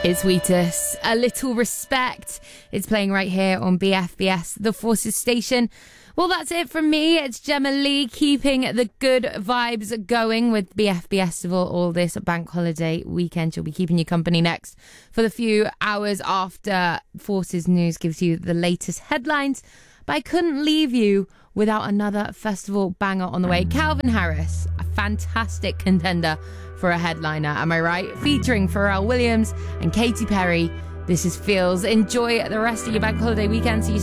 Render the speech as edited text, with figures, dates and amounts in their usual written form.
It's Wheatus, A Little Respect. It's playing right here on BFBS, the Forces station. Well, that's it from me. It's Gemma Lee keeping the good vibes going with BF Festival all this bank holiday weekend. She'll be keeping you company next for the few hours after Forces News gives you the latest headlines. But I couldn't leave you without another festival banger on the way. Calvin Harris, a fantastic contender for a headliner, am I right? Featuring Pharrell Williams and Katy Perry. This is Feels. Enjoy the rest of your bank holiday weekend. See you